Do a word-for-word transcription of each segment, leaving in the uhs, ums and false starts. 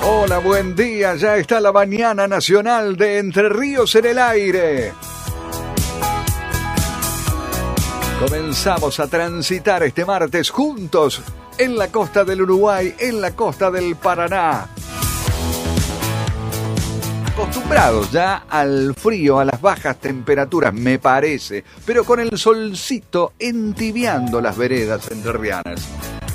Hola, buen día. Ya está la mañana nacional de Entre Ríos en el aire. Comenzamos a transitar este martes juntos en la costa del Uruguay, en la costa del Paraná. Acostumbrados ya al frío, a las bajas temperaturas, me parece, pero con el solcito entibiando las veredas entrerrianas.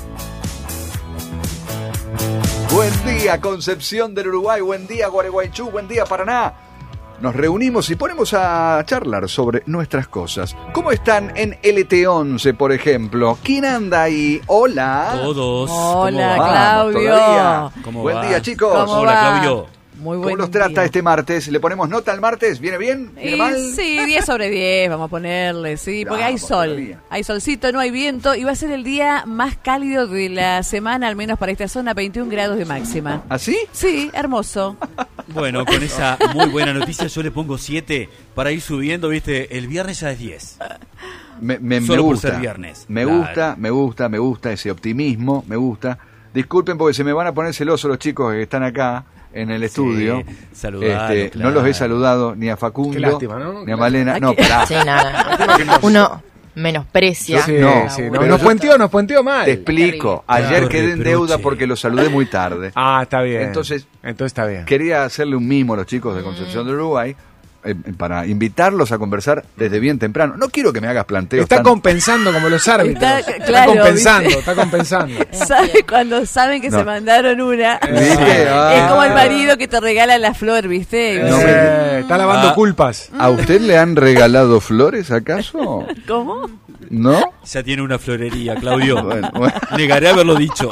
Buen día, Concepción del Uruguay, buen día, Gualeguaychú, buen día, Paraná. Nos reunimos y ponemos a charlar sobre nuestras cosas. ¿Cómo están en L T once, por ejemplo? ¿Quién anda ahí? Hola. Todos. Hola, ¿Cómo Claudio. Todavía. ¿Cómo Buen va? día, chicos. ¿Cómo Hola, va? Claudio. Muy buen ¿Cómo los trata día. este martes? ¿Le ponemos nota al martes? ¿Viene bien? ¿Viene Y, mal? sí, diez sobre diez vamos a ponerle, sí, porque hay Vamos, sol, todavía. hay solcito, no hay viento y va a ser el día más cálido de la semana, al menos para esta zona, veintiún grados de máxima. ¿Así? Sí, hermoso. Bueno, con esa muy buena noticia yo le pongo siete para ir subiendo, viste, el viernes ya es diez. Me, me, me Solo por gusta. ser viernes. Me Claro. gusta, me gusta, me gusta ese optimismo, me gusta. Disculpen porque se me van a poner celosos los chicos que están acá en el estudio. Sí, saludalo, Este, claro. No los he saludado ni a Facundo, Qué lástima, ¿no? ni Qué a Malena. lástima. No, pará. Sí, nada, nada. Uno menosprecia. Sí, No, sí, no, pero nos yo- puenteó, nos puenteó mal. Te explico. Ayer Claro, quedé en reproche. deuda porque los saludé muy tarde. Ah, está bien. Entonces- Entonces está bien. Quería hacerle un mimo a los chicos de Concepción del Uruguay eh, para invitarlos a conversar desde bien temprano. No quiero que me hagas planteos Está tan- compensando como los árbitros. Está- Está, claro, compensando, ¿viste? está compensando. ¿Sabes cuando saben que No. se mandaron una? ¿Viste? Es Ah. como el marido que te regala la flor, ¿viste? No, Eh, está lavando Ah. culpas. ¿A usted le han regalado flores acaso? ¿Cómo? ¿No? Ya tiene una florería, Claudio. Bueno, bueno. Negaré haberlo dicho.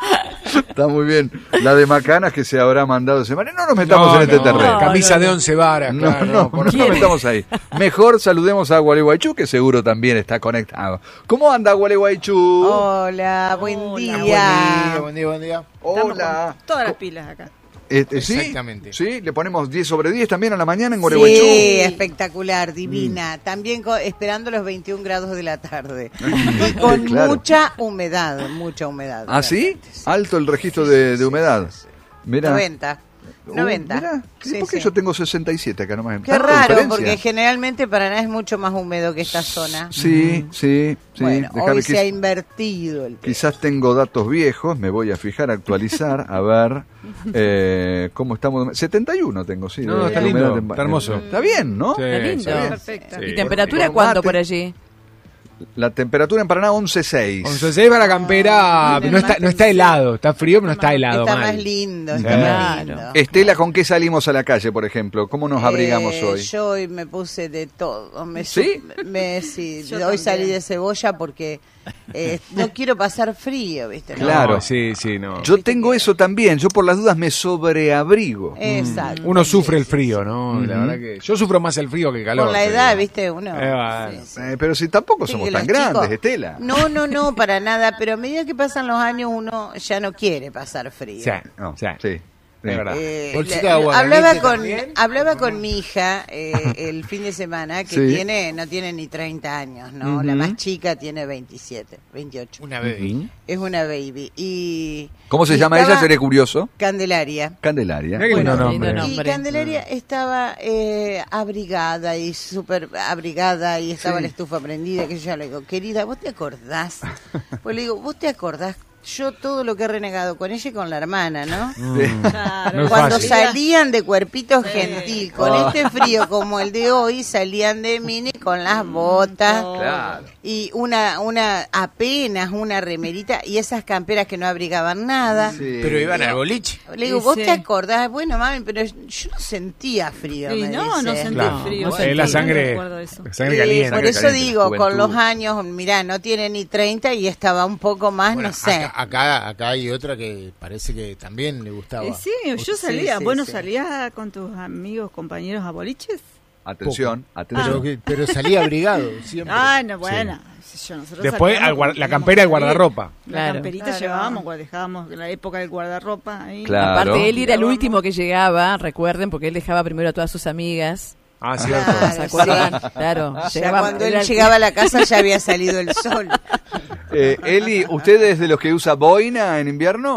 Está muy bien. La de macanas que se habrá mandado semana. No nos metamos en este no, terreno. Camisa No, no, de no. once varas, No, claro. no, por no favor. nos metamos ahí. Mejor saludemos a Gualeguaychú, que seguro también está conectado. ¿Cómo anda Gualeguaychú? Hola, buen Hola, día. Buen día, buen día, buen día. Hola. Todas las pilas acá. Este, ¿sí? Exactamente. Sí, le ponemos diez sobre diez también a la mañana en Gualeguaychú. Sí, espectacular, divina. También co- esperando los veintiún grados de la tarde. Y con Claro. mucha humedad, mucha humedad. ¿Ah, sí? Alto el registro de, de humedad. Mira. noventa. Uh, noventa. mira, Sí, ¿por qué sí. yo tengo sesenta y siete acá nomás? Qué ¿Tanta raro, diferencia? porque generalmente Paraná es mucho más húmedo que esta zona. Sí, sí, sí. Bueno, Déjame hoy que- se ha invertido el tema. Quizás tengo datos viejos, me voy a fijar, a actualizar, a ver eh, cómo estamos. setenta y uno tengo, sí. No, de- está de lindo, humedad. está hermoso. Está bien, ¿no? Sí, Está lindo. está bien. Perfecto. ¿Y Sí. temperatura Por cuánto mate. por allí? La temperatura en Paraná once coma seis. once seis para la campera, no está, no está helado, está frío, pero no está helado. Está mal. más lindo, Sí. está más Claro. lindo. Estela, ¿con qué salimos a la calle, por ejemplo? ¿Cómo nos abrigamos Eh, hoy? Yo hoy me puse de todo. Me ¿Sí? su- Me, sí, Yo hoy también. salí de cebolla porque eh, no quiero pasar frío, ¿viste? ¿no? Claro. No, sí, sí, no. Yo tengo eso también, yo por las dudas me sobreabrigo. Exacto. Uno sufre Sí, el frío, ¿no? La Ujú. verdad que yo sufro más el frío que el calor. Con la te edad, digo. ¿viste? Uno. Eh, bueno. sí, sí. Eh, pero si tampoco Sí, somos que tan los grandes, chicos- Estela. No, no, no, para nada. Pero a medida que pasan los años, uno ya no quiere pasar frío. Sí, No, sí. sí. Es verdad. Eh, Bolsita le- de agua hablaba caliente con también. hablaba con mi hija eh, el fin de semana que Sí. tiene no tiene ni treinta años, ¿no? La Ujú. más chica tiene veintisiete, veintiocho. Una baby. Es una baby y ¿Cómo se y llama estaba ella? Seré curioso. Candelaria. Candelaria. Mirá qué lindo Bueno, nombre. lindo Y nombre. Candelaria estaba eh, abrigada y súper abrigada y estaba Sí. la estufa prendida, que yo ya le digo, querida, ¿vos te acordás? Pues le digo, ¿vos te acordás? Yo todo lo que he renegado con ella y con la hermana, ¿no? Claro. No es Cuando fácil. salían de cuerpito gentil, con Ah. este frío como el de hoy, salían de mini con las botas Claro. y una, una apenas una remerita y esas camperas que no abrigaban nada. Sí. Pero iban al boliche. Le digo, Sí, ¿vos sí. te acordás? Bueno, mami, pero yo no sentía frío. Y me no, no dice. sentí Claro. frío. No Es la sentí, sangre, no recuerdo eso. la sangre Eh, caliente. por eso caliente, digo, juventud. con los años, mirá, no tiene ni treinta y estaba un poco más, Bueno, no sé. acá, acá, acá hay otra que parece que también le gustaba. Eh, sí, yo Sí, salía. sí, ¿Vos no sí. salías con tus amigos, compañeros a boliches? Atención, Pero, atención. que- pero salía abrigado siempre. Ah, no, bueno. Yo, nosotros Después salíamos al guar- cuando la teníamos campera y el que salir. guardarropa. La Claro. camperita Claro. llevábamos cuando dejábamos en la época del guardarropa. Ahí. Claro. Aparte, él era el Claro. último que llegaba, recuerden, porque él dejaba primero a todas sus amigas. Ah, cierto. Claro, ¿Se acuerdan? sí. Claro. Ya llegaba- cuando era él el- llegaba a la casa ya había salido el sol. Eh, Eli, ¿usted es de los que usa boina en invierno?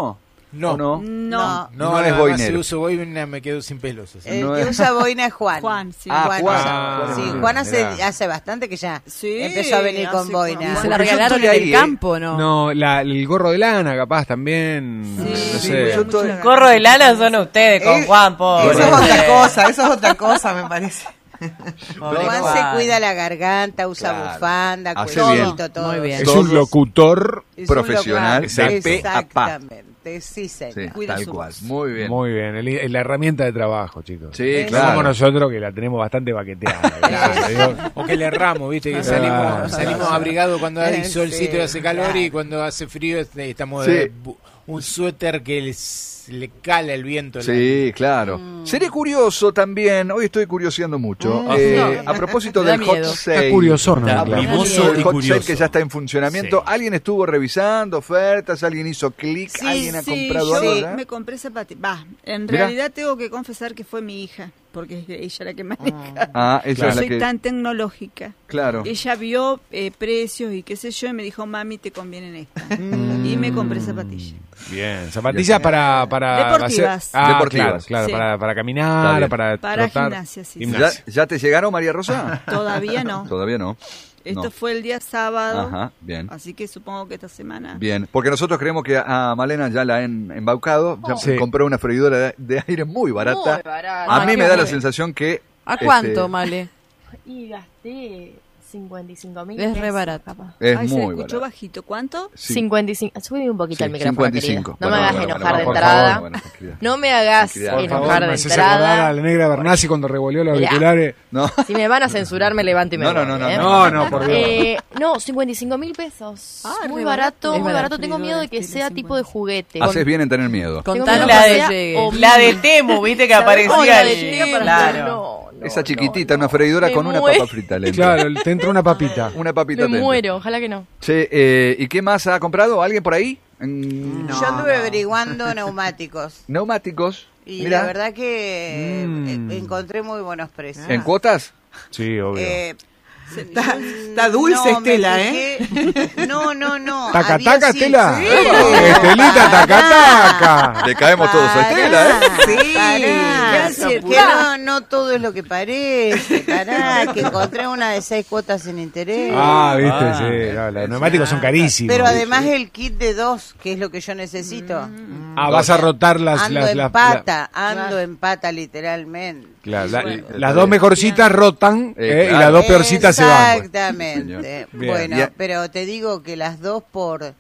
No. ¿O no? No. No, No es además, boinero. si uso boina me quedo sin pelos. o sea. El No que es- usa boina es Juan. Juan, sí. Ah, Juan. usa- sí, Ah, Juan hace, mirá. hace bastante que ya Sí, empezó a venir con hace boina. Y se Porque la yo regalaron estoy en ahí, el ¿eh? campo, ¿no? No, la, el gorro de lana, capaz también. Sí, no sí, sé. yo estoy- Gorro de lana son ustedes con Eh, Juan, pobre. Eso es otra cosa, eso es otra cosa, me parece. Pobre Juan Juan. se cuida la garganta, usa Claro. bufanda, Hace cuellito, bien. todo. Muy bien. Es un locutor Es un Profesional local. de pe a pa. Exactamente, sí, señor. Sí, Cuida tal su cual. voz. Muy bien. muy bien. el- la herramienta de trabajo, chicos. Sí, No claro. como nosotros que la tenemos bastante baqueteada. gracias a Dios. O que le erramos, viste, que Ah. salimos, salimos abrigados cuando hay Eh, solcito sí, y hace calor claro. y cuando hace frío este, estamos Sí. de bu- un suéter que les- le cala el viento. Sí, claro. Mm. Seré curioso también, hoy estoy curioseando mucho. Mm. Eh, No. a propósito Me da del hot miedo. sale. Está curioso, ¿no? Está A propósito mimoso del y hot curioso. sale que ya está en funcionamiento. Sí. ¿Alguien estuvo revisando ofertas? ¿Alguien hizo clic? Sí, ¿Alguien ha Sí, comprado yo algo? ya? me compré zapatillas. Va, en Mirá. realidad tengo que confesar que fue mi hija, porque es ella la que maneja. Ah, esa Yo es la soy que... tan tecnológica. Claro. Ella vio eh, precios y qué sé yo y me dijo, mami, te convienen estas. Mm. Y me compré zapatillas. Bien, zapatillas para, para Deportivas. hacer- ah, Deportivas. Claro, claro, Sí. para, para Está caminar, bien. para, Para trotar. gimnasia, sí, sí. ¿Ya, Gimnasia. ya te llegaron, María Rosa? Todavía no. Todavía no. Esto No. fue el día sábado. Ajá, bien. Así que supongo que esta semana. Bien, porque nosotros creemos que a Malena ya la han embaucado, ya Sí. compró una freidora de, de aire muy barata. Muy barata. A Ah, mí qué me da la bueno. sensación que... ¿A este, cuánto, Male? Y gasté cincuenta y cinco mil Es re pesos, barato. capaz. Es Ay, se muy escuchó barato. bajito. ¿Cuánto? Sí. cincuenta y cinco. Subí un poquito Sí, el micrófono, cincuenta y querida. cinco. No Bueno, me hagas bueno, enojar bueno, de por entrada. favor, bueno, tranquilidad. No me hagas Tranquilidad. Por favor, enojar me de haces acordar a entrada. la negra Bernasi cuando revolvió los Mirá. auriculares. No, Si me van a censurar, me levanto y me No, no, voy, no, no, ¿eh? No, no, por Dios. Eh, no, cincuenta y cinco mil pesos. Ah, muy re barato, barato. muy Es barato. barato. Tengo miedo de que Estilo sea cincuenta. tipo de juguete. haces bien en tener miedo. Contanos La cuando de, llegue. la de Temu, viste que Oh, aparecía. la de el- Temu, claro. no, no, Esa no, chiquitita, no. una freidora Me con una muero. papa frita. le entra. Claro, te entra una papita. Una papita Me dentro. muero, ojalá que no. Che, eh, ¿y qué más ha comprado? ¿Alguien por ahí? En- Yo anduve averiguando neumáticos Neumáticos. y Mirá. la verdad que Mm. eh, encontré muy buenos precios. ¿En cuotas? Sí, obvio. Eh, Está, está dulce, no, me Estela, ¿eh? fijé- No, no, no. ¿Taca, había taca, sí- Estela? Sí. Estelita, taca, taca. Le caemos todos a Estela, ¿eh? Sí. Pará, Gracias. que no, no todo es lo que parece. Pará, que encontré una de seis cuotas sin interés. Ah, viste, Ah. sí. No, los neumáticos son carísimos. Pero además el kit de dos, que es lo que yo necesito. Ah, vas a rotar las... Ando las, en las- pata, ando en pata literalmente. la- la- Sí, las está dos bien. mejorcitas rotan Eh, eh, y claro. las dos peorcitas se van. Exactamente. Bien. Bueno, Bien. pero te digo que las dos por...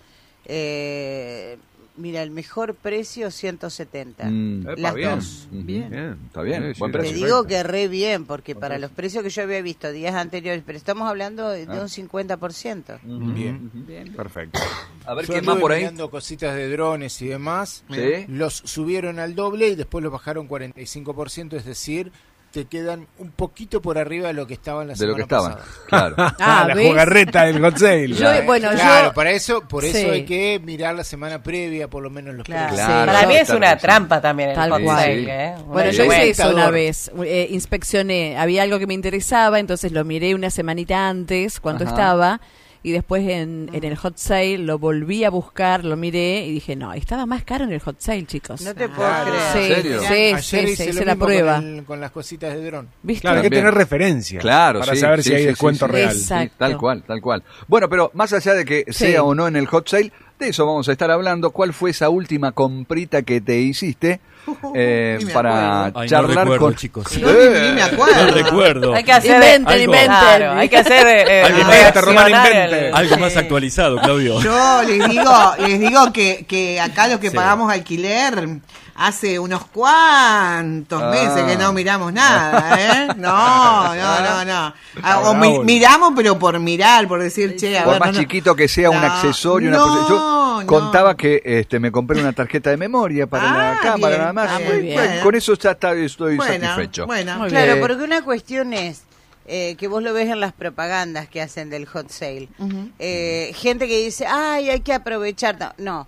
Eh, mira, el mejor precio, ciento setenta. Mm. Epa, Las bien. dos. Ujú. Bien. Está bien, Sí, sí, buen Te precio. digo que re bien, porque para los precios que yo había visto días anteriores, pero estamos hablando de, de Ah. un cincuenta por ciento. Bien. Bien. Perfecto. A ver Yo qué más anduve por ahí. mirando cositas de drones y demás. Sí. Los subieron al doble y después los bajaron cuarenta y cinco por ciento, es decir, te quedan un poquito por arriba de lo que estaban la De lo semana que estaban. pasada. Claro. Ah, la ¿ves? jugarreta del hot sale. Yo- Claro, bueno, claro, yo- para eso, por eso Sí. hay que mirar la semana previa, por lo menos los Claro. precios. Claro. Para mí es Está una revisando. trampa también el Tal hot cual. sale, Sí. ¿eh? Un Bueno, yo hice descuento. eso una vez, eh, inspeccioné, había algo que me interesaba, entonces lo miré una semanita antes, cuando Ajá. estaba, y después en, en el hot sale lo volví a buscar, lo miré y dije, no, estaba más caro en el hot sale, chicos. No te puedo Claro. creer. Sí, ¿En serio? sí, Ayer sí, hice sí, lo hice la mismo prueba. Con, el- con las cositas de dron. ¿Viste? Claro, hay que También. tener referencia. Claro, para sí, saber sí, si hay sí, descuento sí, sí. real. Exacto. Sí, tal cual, tal cual. Bueno, pero más allá de que Sí. sea o no en el hot sale, de eso vamos a estar hablando. ¿Cuál fue esa última comprita que te hiciste eh, Ni me para Ay, no charlar recuerdo, con chicos. No, ni, ni me acuerdo. No recuerdo. Hay que hacer Inventen, algo- inventen. Claro, hay que hacer eh, Algo más, reaccionar Román, el- invente. Algo sí. más actualizado, Claudio. Yo les digo, les digo que, que acá los que Sí. pagamos alquiler hace unos cuantos Ah. meses que no miramos nada, ¿eh? No, no, no, no. Ah, o mi- Bravo. miramos, pero por mirar, por decir, che, a por ver, más no, no. chiquito que sea un No, accesorio, una no, cosa. Yo no. contaba que este, me compré una tarjeta de memoria para Ah, la cámara, bien, nada más. ah, Y, muy bien. bueno, con eso ya está, estoy Bueno, satisfecho. bueno. Muy Claro, Eh, porque una cuestión es eh, que vos lo ves en las propagandas que hacen del hot sale. Eh, gente que dice, ay, hay que aprovechar. No, no.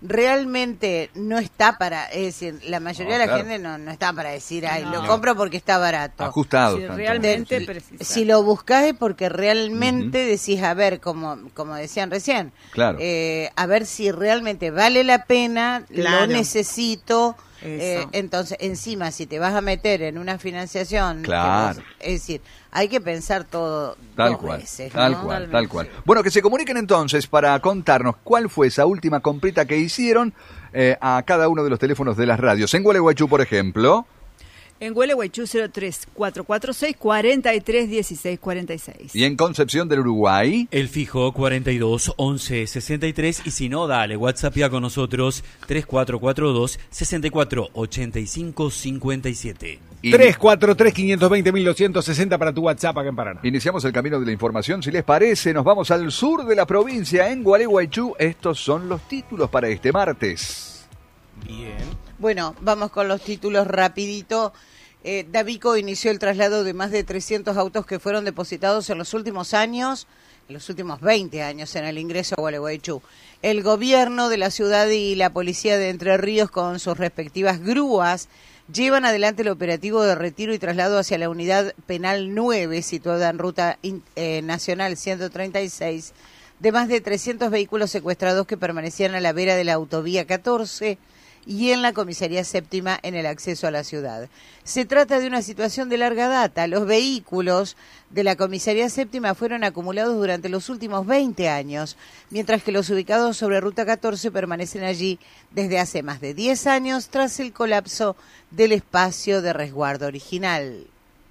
realmente no está para, es decir, la mayoría No, de la claro. gente no, no está para decir, ay, No. lo compro porque está barato. Ajustado. Si tanto. realmente De- precisa. Si lo buscás es porque realmente decís, a ver, como, como decían recién, Claro. eh, a ver si realmente vale la pena, Claro. lo necesito. Eso. eh, entonces, encima, si te vas a meter en una financiación, que Claro. vos- es decir, hay que pensar todo Tal dos cual, veces, tal ¿no? cual, tal cual. Bueno, que se comuniquen entonces para contarnos cuál fue esa última comprita que hicieron eh, a cada uno de los teléfonos de las radios. En Gualeguaychú, por ejemplo. En Gualeguaychú cero tres cuatro cuatro seis, cuatro tres uno seis cuatro seis. Y en Concepción del Uruguay. El fijo cuarenta y dos once sesenta y tres y si no, dale, WhatsApp ya con nosotros tres cuatro cuatro dos sesenta y cuatro ochenta y cinco cincuenta y siete. Y tres cuatro tres, cinco dos cero, mil doscientos sesenta para tu WhatsApp acá en Paraná. iniciamos el camino de la información. Si les parece, nos vamos al sur de la provincia, en Gualeguaychú. Estos son los títulos para este martes. Bien. Bueno, vamos con los títulos rapidito. Eh, Davico inició el traslado de más de trescientos autos que fueron depositados en los últimos años, en los últimos veinte años en el ingreso a Gualeguaychú. El gobierno de la ciudad y la policía de Entre Ríos con sus respectivas grúas llevan adelante el operativo de retiro y traslado hacia la unidad penal nueve, situada en ruta in- eh, nacional ciento treinta y seis, de más de trescientos vehículos secuestrados que permanecían a la vera de la autovía catorce y en la comisaría séptima en el acceso a la ciudad. Se trata de una situación de larga data. Los vehículos de la comisaría séptima fueron acumulados durante los últimos veinte años, mientras que los ubicados sobre ruta catorce permanecen allí desde hace más de diez años tras el colapso del espacio de resguardo original.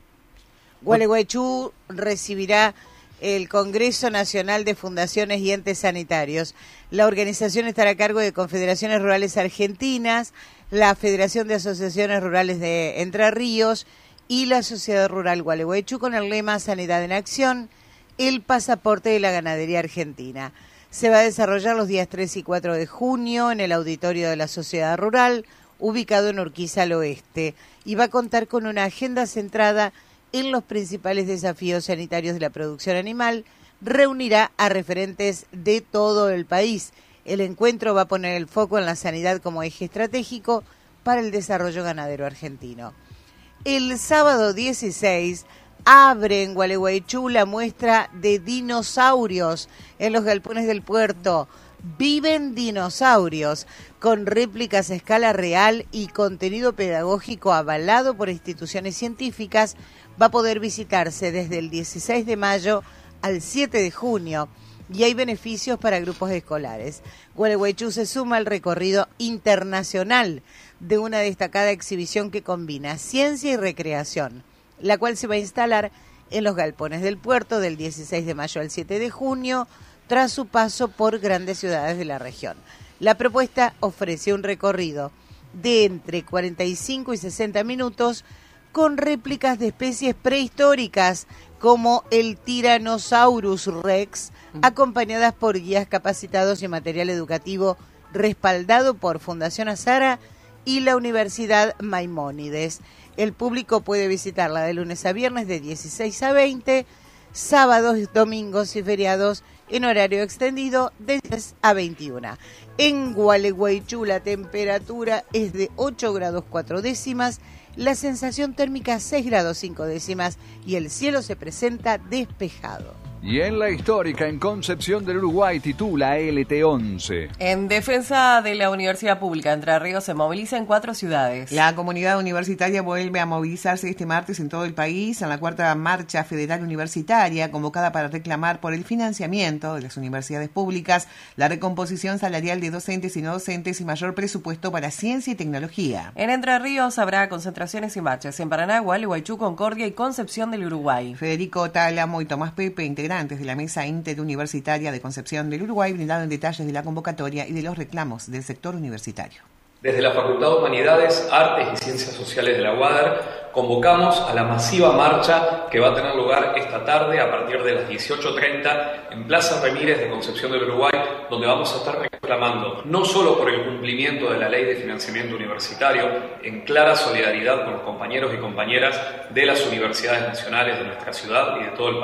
Gualeguaychú recibirá el Congreso Nacional de Fundaciones y Entes Sanitarios. La organización estará a cargo de Confederaciones Rurales Argentinas, la Federación de Asociaciones Rurales de Entre Ríos y la Sociedad Rural Gualeguaychú con el lema Sanidad en Acción, el pasaporte de la ganadería argentina. Se va a desarrollar los días tres y cuatro de junio en el auditorio de la Sociedad Rural, ubicado en Urquiza al Oeste, y va a contar con una agenda centrada en los principales desafíos sanitarios de la producción animal. Reunirá a referentes de todo el país. El encuentro va a poner el foco en la sanidad como eje estratégico para el desarrollo ganadero argentino. El sábado dieciséis abre en Gualeguaychú la muestra de dinosaurios en los galpones del puerto. Viven dinosaurios, con réplicas a escala real y contenido pedagógico avalado por instituciones científicas. Va a poder visitarse desde el dieciséis de mayo al siete de junio y hay beneficios para grupos escolares. Gualeguaychú se suma al recorrido internacional de una destacada exhibición que combina ciencia y recreación, la cual se va a instalar en los galpones del puerto del dieciséis de mayo al siete de junio, tras su paso por grandes ciudades de la región. La propuesta ofrece un recorrido de entre cuarenta y cinco y sesenta minutos con réplicas de especies prehistóricas como el Tyrannosaurus Rex, acompañadas por guías capacitados y material educativo respaldado por Fundación Azara y la Universidad Maimónides. El público puede visitarla de lunes a viernes de dieciséis a veinte, sábados, domingos y feriados en horario extendido de diez a veintiuna. En Gualeguaychú la temperatura es de ocho grados cuatro décimas, la sensación térmica seis grados cinco décimas y el cielo se presenta despejado. Y en la histórica, en Concepción del Uruguay, titula L T once. En defensa de la Universidad Pública Entre Ríos se moviliza en cuatro ciudades. La comunidad universitaria vuelve a movilizarse este martes en todo el país en la cuarta marcha federal universitaria convocada para reclamar por el financiamiento de las universidades públicas, la recomposición salarial de docentes y no docentes y mayor presupuesto para ciencia y tecnología. En Entre Ríos habrá concentraciones y marchas en Paraná, Gualeguaychú, Concordia y Concepción del Uruguay. Federico Tálamo y Tomás Pepe, integrantes de la Mesa Interuniversitaria de Concepción del Uruguay, brindaron detalles de la convocatoria y de los reclamos del sector universitario. Desde la Facultad de Humanidades, Artes y Ciencias Sociales de la U A D E R convocamos a la masiva marcha que va a tener lugar esta tarde a partir de las dieciocho treinta en Plaza Ramírez de Concepción del Uruguay, donde vamos a estar reclamando no solo por el cumplimiento de la Ley de Financiamiento Universitario, en clara solidaridad con los compañeros y compañeras de las universidades nacionales de nuestra ciudad y de todo el país,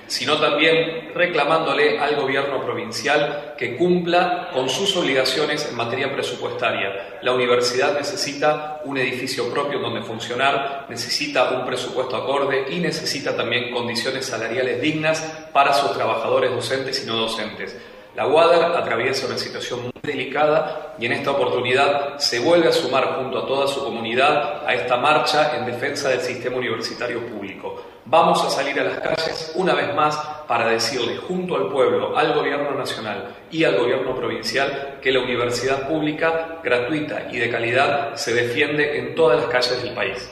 sino también reclamándole al gobierno provincial que cumpla con sus obligaciones en materia presupuestaria. La universidad necesita un edificio propio donde funcionar, necesita un presupuesto acorde y necesita también condiciones salariales dignas para sus trabajadores docentes y no docentes. La U A D E R atraviesa una situación muy delicada y en esta oportunidad se vuelve a sumar junto a toda su comunidad a esta marcha en defensa del sistema universitario público. Vamos a salir a las calles una vez más para decirle junto al pueblo, al gobierno nacional y al gobierno provincial que la universidad pública, gratuita y de calidad, se defiende en todas las calles del país.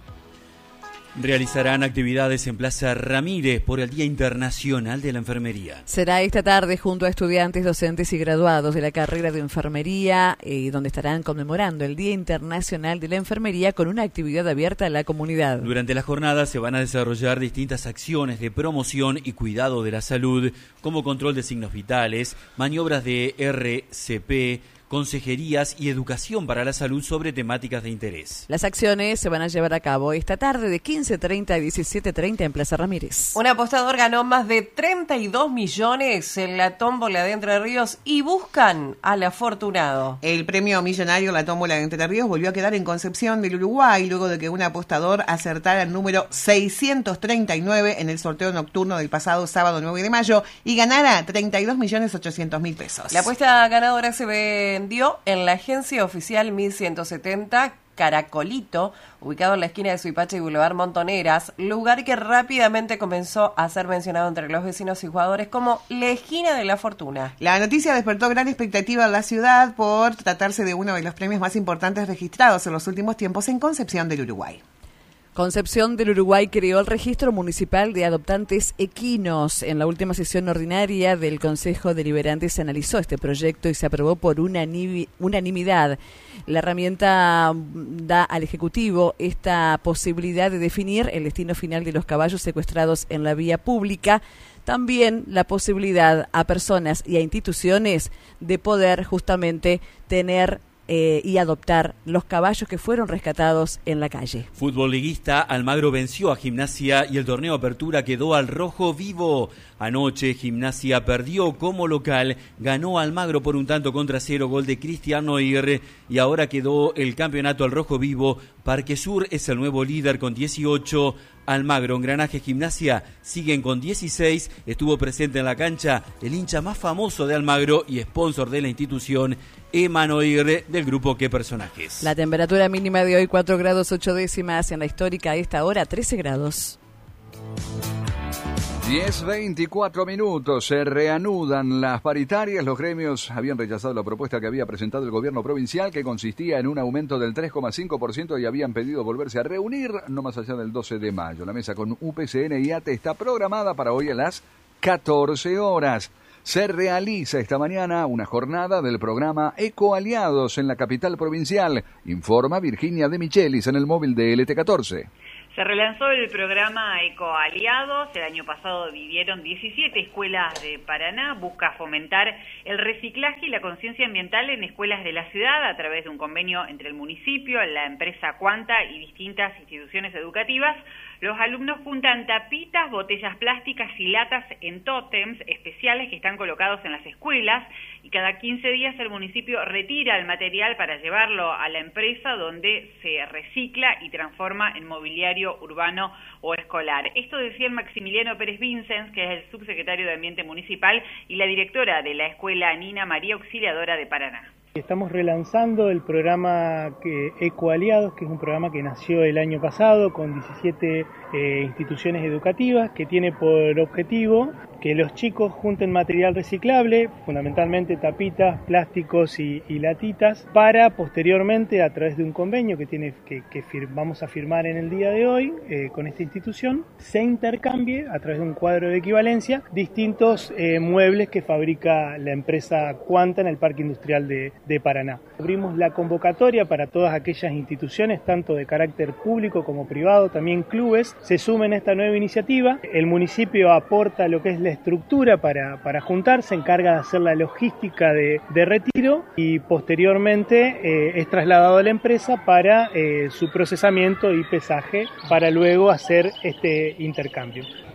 Realizarán actividades en Plaza Ramírez por el Día Internacional de la Enfermería. Será esta tarde junto a estudiantes, docentes y graduados de la carrera de enfermería, eh, donde estarán conmemorando el Día Internacional de la Enfermería con una actividad abierta a la comunidad. Durante la jornada se van a desarrollar distintas acciones de promoción y cuidado de la salud, como control de signos vitales, maniobras de R C P, consejerías y educación para la salud sobre temáticas de interés. Las acciones se van a llevar a cabo esta tarde de quince treinta a diecisiete treinta en Plaza Ramírez. Un apostador ganó más de treinta y dos millones en la tómbola de Entre Ríos y buscan al afortunado. El premio millonario en la tómbola de Entre Ríos volvió a quedar en Concepción del Uruguay luego de que un apostador acertara el número seiscientos treinta y nueve en el sorteo nocturno del pasado sábado nueve de mayo y ganara treinta y dos millones ochocientos mil pesos. La apuesta ganadora se vendió en la agencia oficial mil ciento setenta Caracolito, ubicado en la esquina de Suipacha y Boulevard Montoneras, lugar que rápidamente comenzó a ser mencionado entre los vecinos y jugadores como la esquina de la fortuna. La noticia despertó gran expectativa en la ciudad por tratarse de uno de los premios más importantes registrados en los últimos tiempos en Concepción del Uruguay. Concepción del Uruguay creó el registro municipal de adoptantes equinos. En la última sesión ordinaria del Consejo Deliberante se analizó este proyecto y se aprobó por unanimidad. La herramienta da al Ejecutivo esta posibilidad de definir el destino final de los caballos secuestrados en la vía pública. También la posibilidad a personas y a instituciones de poder justamente tener Eh, y adoptar los caballos que fueron rescatados en la calle. Fútbol liguista, Almagro venció a Gimnasia y el torneo Apertura quedó al rojo vivo. Anoche Gimnasia perdió como local, ganó Almagro por un tanto contra cero, gol de Cristian Noir, y ahora quedó el campeonato al rojo vivo. Parque Sur es el nuevo líder con dieciocho. Almagro, Engranaje, Gimnasia siguen con dieciséis. Estuvo presente en la cancha el hincha más famoso de Almagro y sponsor de la institución, Emanuel, del grupo Qué Personajes. La temperatura mínima de hoy cuatro grados ocho décimas, en la histórica a esta hora trece grados. diez veinticuatro minutos, se reanudan las paritarias. Los gremios habían rechazado la propuesta que había presentado el gobierno provincial, que consistía en un aumento del tres coma cinco por ciento, y habían pedido volverse a reunir no más allá del doce de mayo. La mesa con U P C N y A T E está programada para hoy a las catorce horas. Se realiza esta mañana una jornada del programa Ecoaliados en la capital provincial, informa Virginia de Michelis en el móvil de L T catorce. Se relanzó el programa Ecoaliados. El año pasado vivieron diecisiete escuelas de Paraná. Busca fomentar el reciclaje y la conciencia ambiental en escuelas de la ciudad a través de un convenio entre el municipio, la empresa Cuanta y distintas instituciones educativas. Los alumnos juntan tapitas, botellas plásticas y latas en tótems especiales que están colocados en las escuelas, y cada quince días el municipio retira el material para llevarlo a la empresa, donde se recicla y transforma en mobiliario urbano o escolar. Esto decía el Maximiliano Pérez Vincens, que es el subsecretario de Ambiente Municipal y la directora de la escuela Nina María Auxiliadora de Paraná. Estamos relanzando el programa que Ecoaliados, que es un programa que nació el año pasado con diecisiete eh, instituciones educativas, que tiene por objetivo que los chicos junten material reciclable, fundamentalmente tapitas, plásticos y, y latitas, para posteriormente, a través de un convenio que tiene que, que fir, vamos a firmar en el día de hoy eh, con esta institución, se intercambie a través de un cuadro de equivalencia distintos eh, muebles que fabrica la empresa Cuanta en el Parque Industrial de, de Paraná. Abrimos la convocatoria para todas aquellas instituciones, tanto de carácter público como privado, también clubes, se sumen a esta nueva iniciativa. El municipio aporta lo que es la estructura para, para juntar, se encarga de hacer la logística de, de retiro y posteriormente eh, es trasladado a la empresa para eh, su procesamiento y pesaje para luego hacer este intercambio.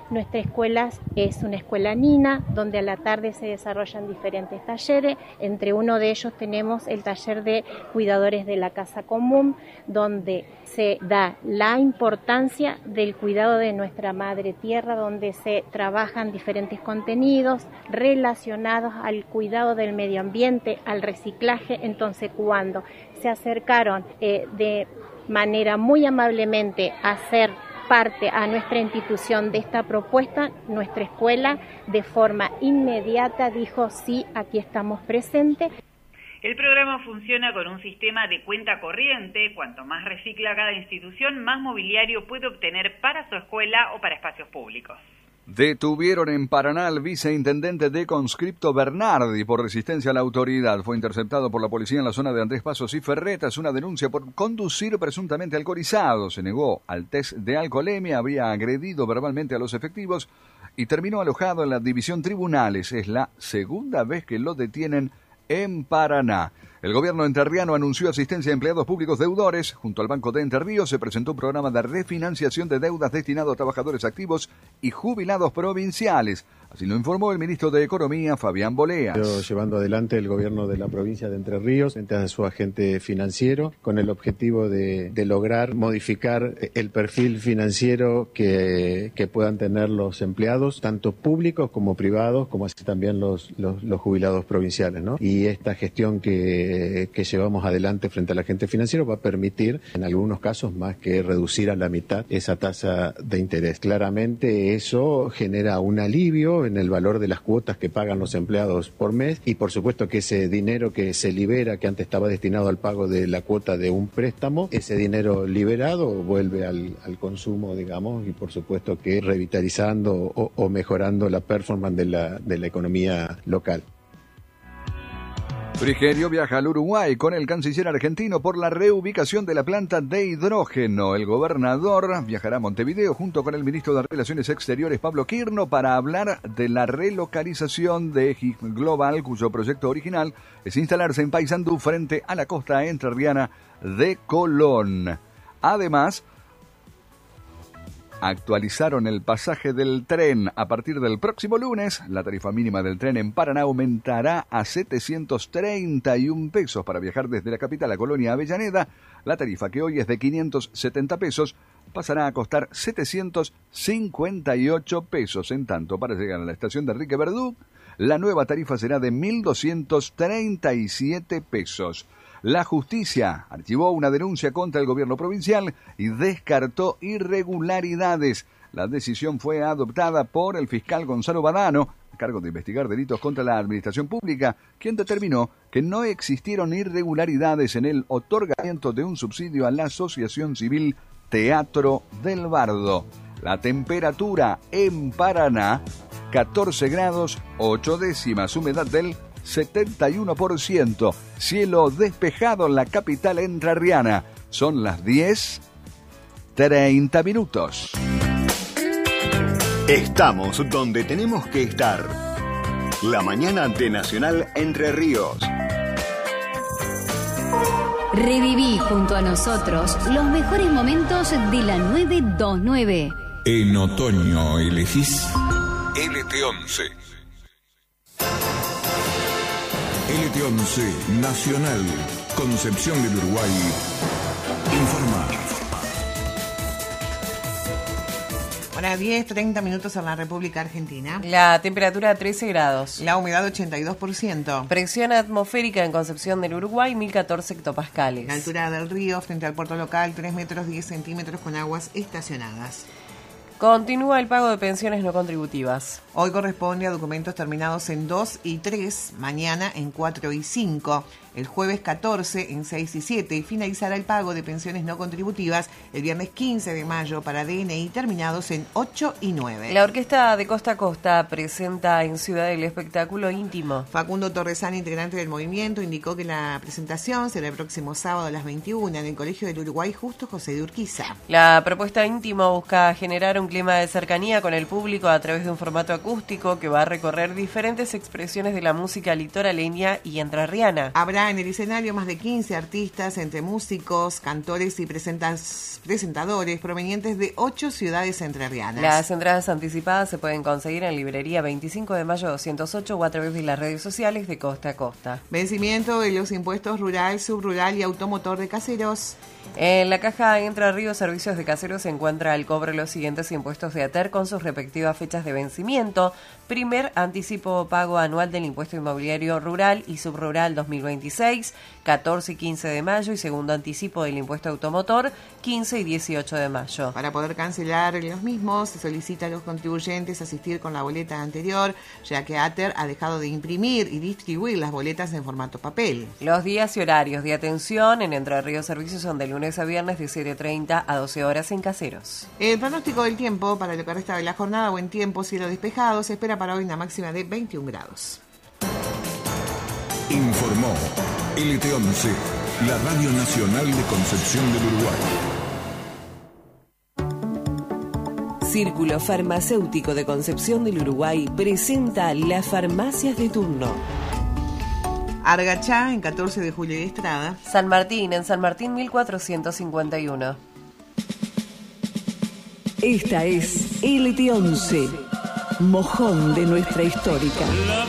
Nuestra escuela es una escuela nina, donde a la tarde se desarrollan diferentes talleres. Entre uno de ellos tenemos el taller de cuidadores de la casa común, donde se da la importancia del cuidado de nuestra madre tierra, donde se trabajan diferentes contenidos relacionados al cuidado del medio ambiente, al reciclaje. Entonces, cuando se acercaron eh, de manera muy amablemente a hacer parte a nuestra institución de esta propuesta, nuestra escuela de forma inmediata dijo sí, aquí estamos presentes. El programa funciona con un sistema de cuenta corriente. Cuanto más recicla cada institución, más mobiliario puede obtener para su escuela o para espacios públicos. Detuvieron en Paraná al viceintendente de Conscripto Bernardi por resistencia a la autoridad. Fue interceptado por la policía en la zona de Andrés Pasos y Ferretas. Una denuncia por conducir presuntamente alcoholizado. Se negó al test de alcoholemia, habría agredido verbalmente a los efectivos y terminó alojado en la división tribunales. Es la segunda vez que lo detienen en Paraná. El gobierno entrerriano anunció asistencia a empleados públicos deudores. Junto al Banco de Entre Ríos se presentó un programa de refinanciación de deudas destinado a trabajadores activos y jubilados provinciales. Así lo informó el ministro de Economía, Fabián Bolea. Llevando adelante el gobierno de la provincia de Entre Ríos frente a su agente financiero con el objetivo de, de lograr modificar el perfil financiero que, que puedan tener los empleados, tanto públicos como privados, como así también los, los, los jubilados provinciales, ¿no? Y esta gestión que, que llevamos adelante frente al agente financiero va a permitir, en algunos casos, más que reducir a la mitad esa tasa de interés. Claramente eso genera un alivio en el valor de las cuotas que pagan los empleados por mes y por supuesto que ese dinero que se libera, que antes estaba destinado al pago de la cuota de un préstamo, ese dinero liberado vuelve al, al consumo, digamos, y por supuesto que revitalizando o, o mejorando la performance de la, de la economía local. Frigerio viaja al Uruguay con el canciller argentino por la reubicación de la planta de hidrógeno. El gobernador viajará a Montevideo junto con el ministro de Relaciones Exteriores, Pablo Quirno, para hablar de la relocalización de G I G Global, cuyo proyecto original es instalarse en Paysandú frente a la costa entrerriana de Colón. Además, actualizaron el pasaje del tren. A partir del próximo lunes, la tarifa mínima del tren en Paraná aumentará a setecientos treinta y un pesos para viajar desde la capital a Colonia Avellaneda. La tarifa, que hoy es de quinientos setenta pesos, pasará a costar setecientos cincuenta y ocho pesos. En tanto, para llegar a la estación de Enrique Verdú, la nueva tarifa será de mil doscientos treinta y siete pesos. La justicia archivó una denuncia contra el gobierno provincial y descartó irregularidades. La decisión fue adoptada por el fiscal Gonzalo Badano, a cargo de investigar delitos contra la administración pública, quien determinó que no existieron irregularidades en el otorgamiento de un subsidio a la Asociación Civil Teatro del Bardo. La temperatura en Paraná, catorce grados, ocho décimas, humedad del setenta y uno por ciento, cielo despejado en la capital entrerriana. Son las diez treinta minutos. Estamos donde tenemos que estar. La mañana de Nacional Entre Ríos. Reviví junto a nosotros los mejores momentos de la nueve veintinueve. En otoño elegís L T once. L T once Nacional, Concepción del Uruguay, informa. Ahora diez, treinta minutos en la República Argentina. La temperatura trece grados. La humedad ochenta y dos por ciento. Presión atmosférica en Concepción del Uruguay, mil catorce hectopascales. La altura del río frente al puerto local, tres metros diez centímetros con aguas estacionadas. Continúa el pago de pensiones no contributivas. Hoy corresponde a documentos terminados en dos y tres, mañana en cuatro y cinco. El jueves catorce en seis y siete y finalizará el pago de pensiones no contributivas el viernes quince de mayo para D N I terminados en ocho y nueve. La Orquesta de Costa a Costa presenta en Ciudad el espectáculo íntimo. Facundo Torresani, integrante del movimiento, indicó que la presentación será el próximo sábado a las veintiuna en el Colegio del Uruguay Justo José de Urquiza. La propuesta íntimo busca generar un clima de cercanía con el público a través de un formato acústico que va a recorrer diferentes expresiones de la música litoraleña y entrerriana. Habrá Ya en el escenario, más de quince artistas, entre músicos, cantores y presentas, presentadores provenientes de ocho ciudades entrerrianas. Las entradas anticipadas se pueden conseguir en librería veinticinco de mayo doscientos ocho o a través de las redes sociales de Costa a Costa. Vencimiento de los impuestos rural, subrural y automotor de Caseros. En la caja Entre Ríos Servicios de Caseros se encuentra el cobro de los siguientes impuestos de ATER con sus respectivas fechas de vencimiento. Primer anticipo pago anual del impuesto inmobiliario rural y subrural dos mil veintiséis, catorce y quince de mayo, y segundo anticipo del impuesto automotor, quince y dieciocho de mayo. Para poder cancelar los mismos, se solicita a los contribuyentes asistir con la boleta anterior, ya que ATER ha dejado de imprimir y distribuir las boletas en formato papel. Los días y horarios de atención en Entre Ríos Servicios son de lunes a viernes de siete treinta a doce horas en Caseros. El pronóstico del tiempo para lo que resta de la jornada: buen tiempo, cielo despejado, se espera para hoy una máxima de veintiún grados. Informó L T once, la Radio Nacional de Concepción del Uruguay. Círculo Farmacéutico de Concepción del Uruguay presenta las farmacias de turno. Argachá, en catorce de julio y Estrada. San Martín, en San Martín mil cuatrocientos cincuenta y uno. Esta es L T once, mojón de nuestra histórica.